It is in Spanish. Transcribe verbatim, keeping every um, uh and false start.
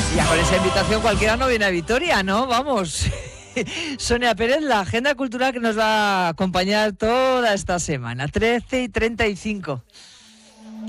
Ya con esa invitación cualquiera no viene a Vitoria, ¿no? Vamos. Sonia Pérez, la agenda cultural que nos va a acompañar toda esta semana, trece y treinta y cinco.